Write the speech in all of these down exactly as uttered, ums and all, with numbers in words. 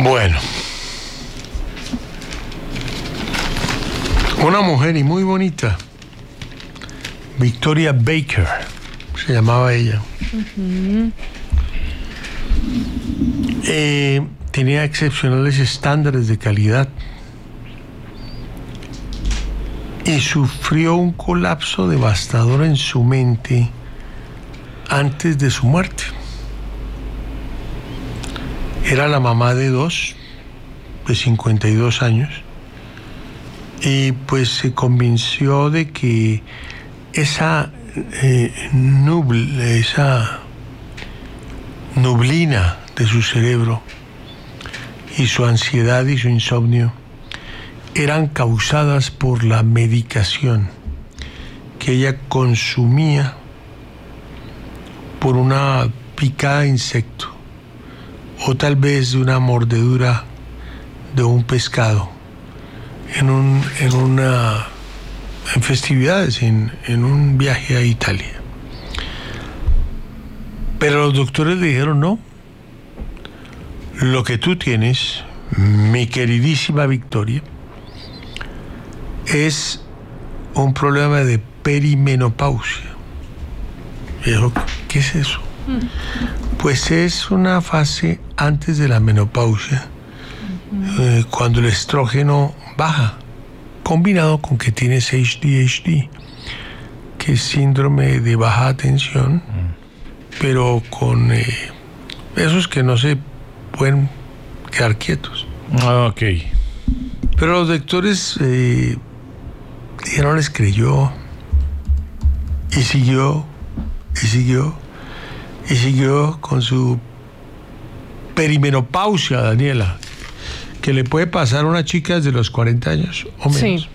Bueno, una mujer y muy bonita, Victoria Baker, se llamaba ella. Uh-huh. Eh, tenía excepcionales estándares de calidad y sufrió un colapso devastador en su mente antes de su muerte. Era la mamá de dos, de cincuenta y dos años, y pues se convenció de que esa eh, nubl, esa nublina de su cerebro y su ansiedad y su insomnio eran causadas por la medicación que ella consumía por una picada de insecto o tal vez de una mordedura de un pescado en un en una en festividades en, en un viaje a Italia. Pero los doctores le dijeron: no, lo que tú tienes, mi queridísima Victoria, es un problema de perimenopausia. Y dijo: ¿qué es eso? Mm. Pues es una fase antes de la menopausia, mm. eh, cuando el estrógeno baja, combinado con que tienes A D H D, que es síndrome de baja atención, mm. pero con eh, esos que no se pueden quedar quietos. Ok. Pero los doctores eh, ella no les creyó y siguió y siguió y siguió con su perimenopausia, Daniela, que le puede pasar a una chica desde los cuarenta años o menos. Sí.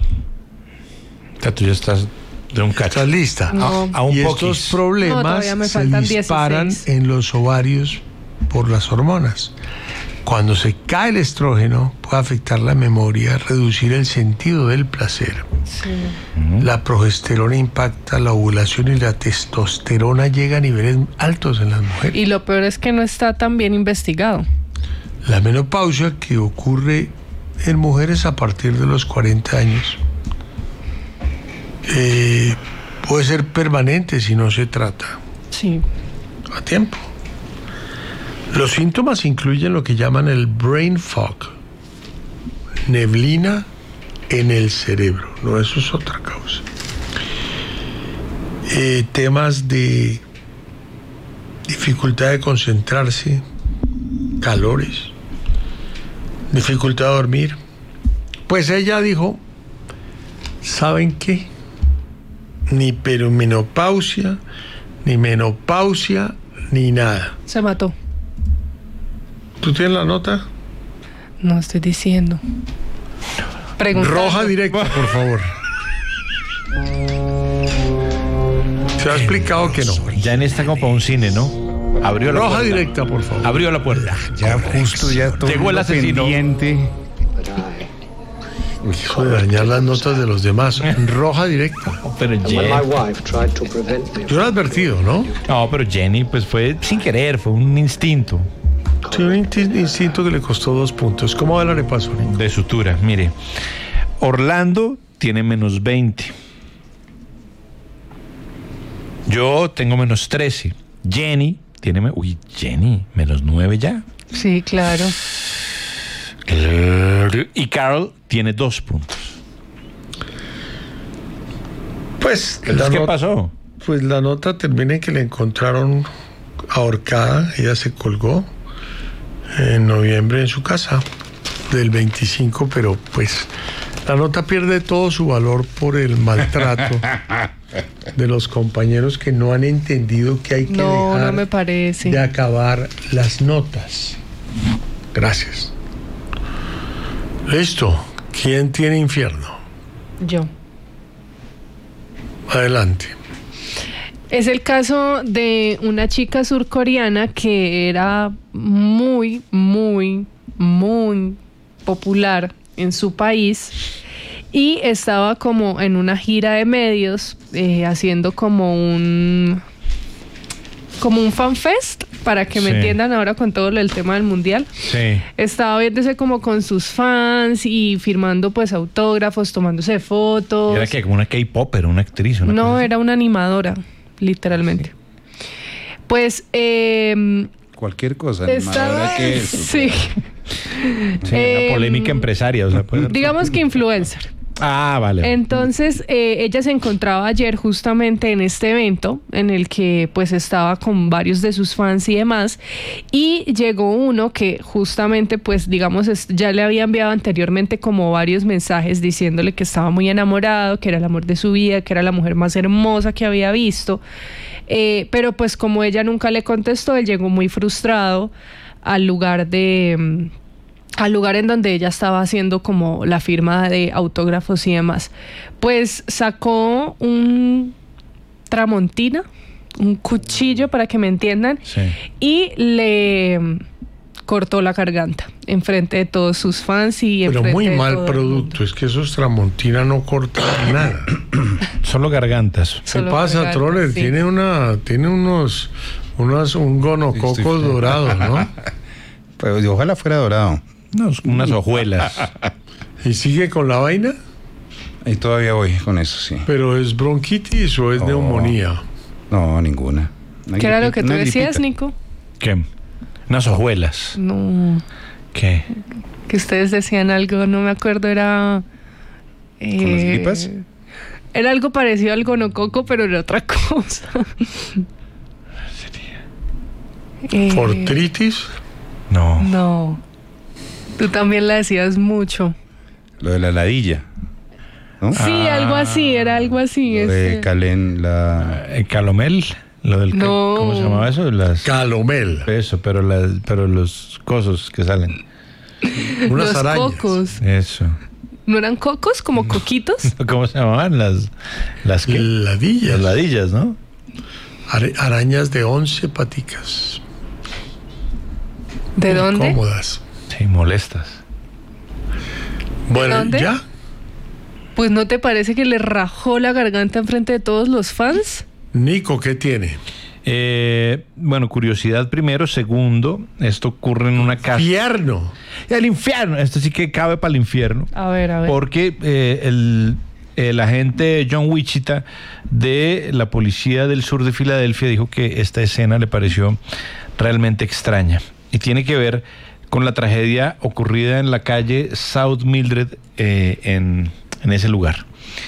O sea, tú ya estás de un cacho. ¿Estás lista? No. A, a un y poquis. Estos problemas no, se disparan dieciséis en los ovarios por las hormonas. Cuando se cae el estrógeno, puede afectar la memoria, reducir el sentido del placer. Sí. Uh-huh. La progesterona impacta la ovulación y la testosterona llega a niveles altos en las mujeres. Y lo peor es que no está tan bien investigado. La menopausia, que ocurre en mujeres a partir de los cuarenta años, eh, puede ser permanente si no se trata. Sí. A tiempo. Los síntomas incluyen lo que llaman el brain fog, neblina en el cerebro. No, eso es otra causa. Eh, temas de dificultad de concentrarse, calores, dificultad de dormir. Pues ella dijo: ¿saben qué? Ni perimenopausia, ni menopausia, ni nada. Se mató. ¿Tú tienes la nota? No, estoy diciendo. Preguntando. Roja directa, por favor. Se ha explicado que no. Ya en esta como para un cine, ¿no? Abrió la Roja puerta. directa, por favor. Abrió la puerta. Ya justo, ya todo. Llegó el asesino. Pendiente. Hijo de dañar las notas de los demás. Roja directa. Pero Jenny. Yo lo he advertido, ¿no? No, pero Jenny, pues fue sin querer, fue un instinto. Sí, un instinto que le costó dos puntos. ¿Cómo va la repaso? De sutura, mire. Orlando tiene menos veinte. Yo tengo menos trece. Jenny tiene... Uy, Jenny, menos nueve ya. Sí, claro. Y Carol tiene dos puntos. Pues, ¿qué not- pasó? Pues la nota termina en que le encontraron ahorcada. Ella se colgó en noviembre en su casa del veinticinco, pero pues la nota pierde todo su valor por el maltrato de los compañeros que no han entendido que hay que no, dejar no me parece. de acabar las notas. Gracias. Listo. ¿Quién tiene infierno? Yo. Adelante. Es el caso de una chica surcoreana que era muy, muy, muy popular en su país y estaba como en una gira de medios eh, haciendo como un como un fanfest para que me Sí. entiendan ahora con todo lo del tema del mundial. Sí. Estaba viéndose como con sus fans y firmando pues autógrafos, tomándose fotos. Era que como una K-popper, una actriz. Una No, cosa así. era una animadora, literalmente. Pues eh, Cualquier cosa. estaba... animadora que es. Sí. Sí, Eh, una polémica empresaria. O sea, puede- Digamos que influencer. Ah, vale. Entonces, eh, ella se encontraba ayer justamente en este evento en el que pues estaba con varios de sus fans y demás, y llegó uno que justamente pues digamos es- ya le había enviado anteriormente como varios mensajes diciéndole que estaba muy enamorado, que era el amor de su vida, que era la mujer más hermosa que había visto, eh, pero pues como ella nunca le contestó, él llegó muy frustrado al lugar de... mm, al lugar en donde ella estaba haciendo como la firma de autógrafos y demás. Pues sacó un tramontina, un cuchillo para que me entiendan, Sí. y le cortó la garganta enfrente de todos sus fans y Pero enfrente muy de mal todo el mundo. producto, es que esos Tramontina no cortan nada. Solo gargantas. ¿Qué Solo pasa, garganta, Troller? sí. Tiene una, tiene unos, unos un gonococos Estoy- dorados, ¿no? Pues, ojalá fuera dorado. No, unas hojuelas. ¿Y sigue con la vaina? Y todavía voy con eso, sí. ¿Pero es bronquitis o es Oh. neumonía? No, ninguna. Una ¿Qué era gripe- lo que tú una decías, gripita. Nico? ¿Qué? Unas hojuelas. No, ¿Qué? que ustedes decían algo, no me acuerdo, era... ¿Con las eh, gripas? Era algo parecido al gonococo, pero era otra cosa. Eh, ¿Fortritis? No. No. Tú también la decías mucho. Lo de la ladilla. ¿No? Sí, algo así, era algo así. Lo de este. Calen, la... Eh, Calomel. Lo del ca- No. ¿Cómo se llamaba eso? Las, Calomel. eso, pero las, pero los cosos que salen. Unas Los arañas. cocos. Eso. ¿No eran cocos como coquitos? ¿Cómo se llamaban? Las, las que, Ladillas. las ladillas, ¿no? Ara- Arañas de once paticas. ¿De dónde? Cómodas. Sí, molestas. Bueno, dónde? ¿ya? Pues ¿no te parece que le rajó la garganta enfrente de todos los fans? Nico, ¿qué tiene? Eh, bueno, curiosidad primero. Segundo, esto ocurre en una casa. Infierno. El infierno. Esto sí que cabe para el infierno. A ver, a ver. Porque eh, el, el agente John Wichita de la policía del sur de Filadelfia dijo que esta escena le pareció realmente extraña. Y tiene que ver con la tragedia ocurrida en la calle South Mildred eh, en, en ese lugar.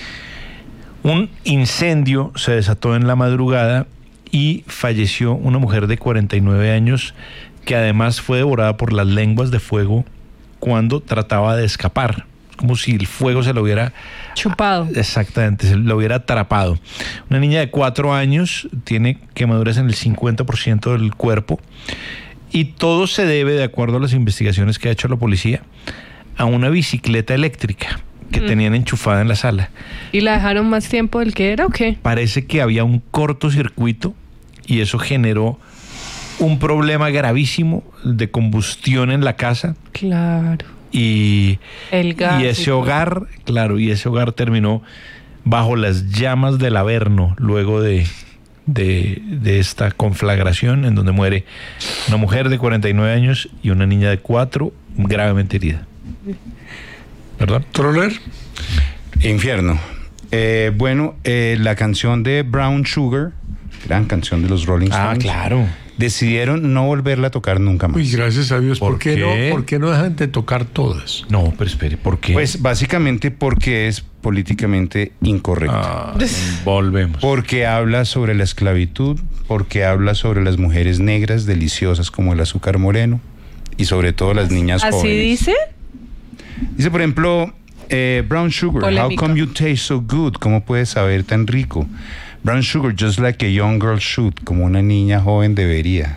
Un incendio se desató en la madrugada y falleció una mujer de cuarenta y nueve años que además fue devorada por las lenguas de fuego cuando trataba de escapar. Como si el fuego se lo hubiera... Chupado. Exactamente, se lo hubiera atrapado. Una niña de cuatro años tiene quemaduras en el cincuenta por ciento del cuerpo y todo se debe, de acuerdo a las investigaciones que ha hecho la policía, a una bicicleta eléctrica que Mm. tenían enchufada en la sala. ¿Y la dejaron más tiempo del que era o qué? Parece que había un cortocircuito y eso generó un problema gravísimo de combustión en la casa Claro. y, El gas. y y ese todo. hogar, claro, y ese hogar terminó bajo las llamas del Averno luego de, de, de esta conflagración en donde muere una mujer de cuarenta y nueve años y una niña de cuatro gravemente herida. ¿Verdad? ¿Troller? Infierno. Eh, bueno, eh, la canción de Brown Sugar, gran canción de los Rolling Stones, claro. decidieron no volverla a tocar nunca más. Uy, gracias a Dios. ¿Por, ¿Por qué, qué? no? ¿Por qué no dejan de tocar todas? No, pero espere, ¿por qué? Pues básicamente porque es políticamente incorrecto. Ah, volvemos. Porque habla sobre la esclavitud, porque habla sobre las mujeres negras deliciosas como el azúcar moreno y sobre todo las niñas ¿Así jóvenes. dice? Dice, por ejemplo, eh, Brown Sugar, Polémico. how come you taste so good? ¿Cómo puedes saber tan rico? Brown Sugar, just like a young girl should, como una niña joven debería.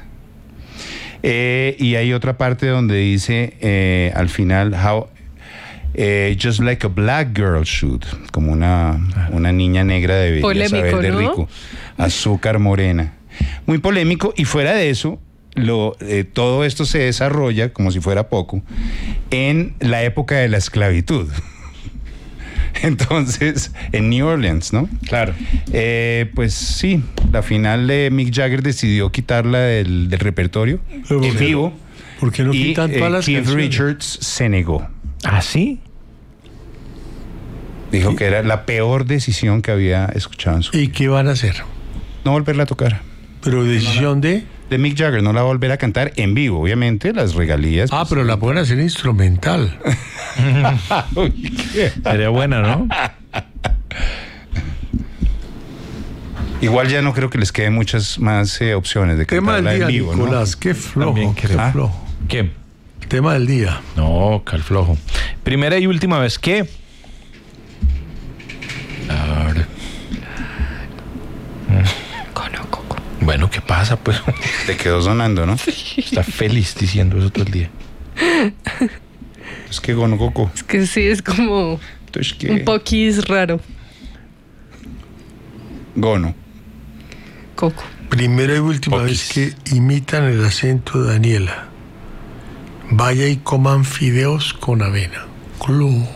Eh, y hay otra parte donde dice eh, al final, how, eh, just like a black girl should, como una, una niña negra debería Polémico, saber de ¿no? rico. Azúcar morena. Muy polémico, y fuera de eso, lo, eh, todo esto se desarrolla, como si fuera poco, en la época de la esclavitud. Entonces, en New Orleans, ¿no? Claro. Eh, pues sí, la final de Mick Jagger decidió quitarla del, del repertorio Pero en ¿por qué? vivo. ¿Por qué no Y quitan eh, todas las Keith canciones? Richards se negó. ¿Ah, sí? Dijo que era la peor decisión que había escuchado en su ¿Y qué van a hacer? no volverla a tocar. Pero decisión de... De Mick Jagger, no la va a volver a cantar en vivo, obviamente, las regalías. Ah, pero la pueden hacer instrumental. Sería buena, ¿no? Igual ya no creo que les queden muchas más eh, opciones de Tema del cantarla en día, vivo, Nicolás. ¿no? Qué flojo, También qué creo. flojo. ¿Qué? Tema del día. No, calflojo. Primera y última vez que... Claro. Cono, coco. Bueno, ¿qué pasa, pues? Te quedó sonando, ¿no? Está feliz diciendo eso todo el día. Es que Gono Coco. Es que sí, es como Entonces, ¿qué? un poquis raro. Gono. Coco. Primera y última Poquis. vez que imitan el acento de Daniela. Vaya y coman fideos con avena. Clu.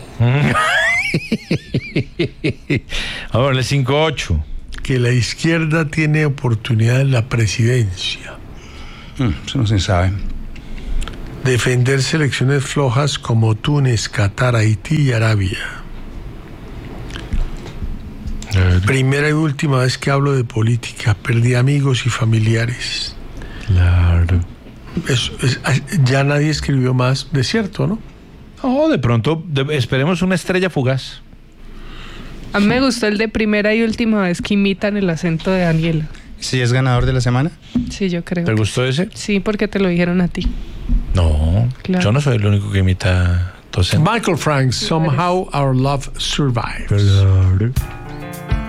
Ahora, el cinco ocho. Que la izquierda tiene oportunidad en la presidencia. Mm, eso no se sabe. Defender selecciones flojas como Túnez, Qatar, Haití y Arabia. Primera y última vez que hablo de política. Perdí amigos y familiares. Claro. Es- es- ya nadie escribió más de cierto, ¿no? No, de pronto de- esperemos una estrella fugaz. A mí me gustó el de primera y última vez que imitan el acento de Daniela. ¿Sí es ganador de la semana? Sí, yo creo. ¿Te que gustó ese? Sí, porque te lo dijeron a ti. No, Claro. yo no soy el único que imita tu acento. Michael Frank, Somehow Our Love Survives. Claro.